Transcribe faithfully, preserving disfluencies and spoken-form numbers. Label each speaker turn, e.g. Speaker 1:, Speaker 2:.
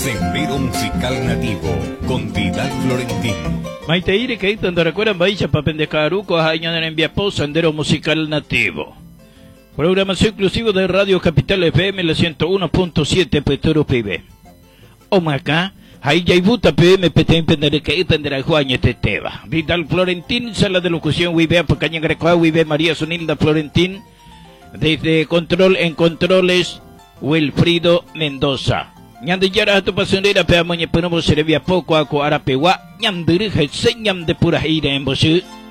Speaker 1: Sendero Musical Nativo con Vidal Florentín.
Speaker 2: Maiteire que donde recuerdan Bahía Papendecaruco, año en Enviapó, Sendero Musical Nativo. Programación exclusivo de Radio Capital F M, la ciento uno punto siete, Petoro P B. Omaca, ahí ya ibuta P M, P T M, Pendere que tendrá Juaña Teteva. Vidal Florentín, sala de locución, Wibea, Pacaña Grecoa, Wibe, María Sonilda Florentín. Desde control en controles, Wilfrido Mendoza. Ñandillara tu pasonera pe amoñe puno serevia poco a coara pewa ñamdirige señam de pura ira en bosu.